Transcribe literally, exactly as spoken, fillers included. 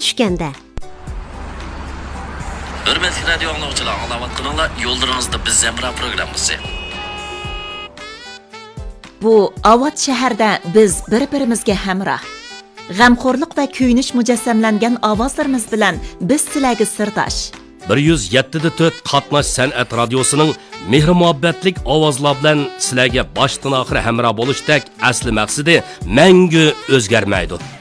tushganda. Hurmatli radio anglovchilar, anglayotganinglar yo'llaringizda biz Zamra programmasi. Bu Avot shaharda biz bir-birimizga hamroh. G'amxo'rlik va kuyinish mujassamlangan ovozlarimiz bilan biz sizlarga sirdosh. bir yuz yetti nuqta to'rt qatnash san'at radiosining mehr muhabbatlik ovozlar bilan sizlarga boshdan oxir hamroh bo'lishdak asli maqsadi mangu o'zgarmaydi.